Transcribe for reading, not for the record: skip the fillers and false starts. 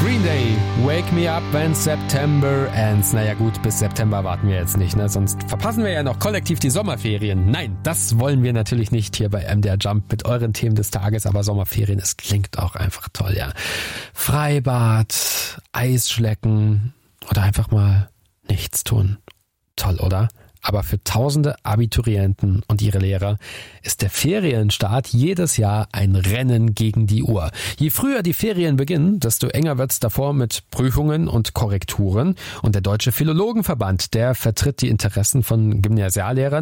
Green Day, Wake Me Up When September Ends. Naja gut, bis September warten wir jetzt nicht, ne? Sonst verpassen wir ja noch kollektiv die Sommerferien. Nein, das wollen wir natürlich nicht hier bei MDR Jump mit euren Themen des Tages, aber Sommerferien, es klingt auch einfach toll, ja. Freibad, Eisschlecken oder einfach mal nichts tun. Toll, oder? Aber für tausende Abiturienten und ihre Lehrer ist der Ferienstart jedes Jahr ein Rennen gegen die Uhr. Je früher die Ferien beginnen, desto enger wird's davor mit Prüfungen und Korrekturen. Und der Deutsche Philologenverband, der vertritt die Interessen von Gymnasiallehrern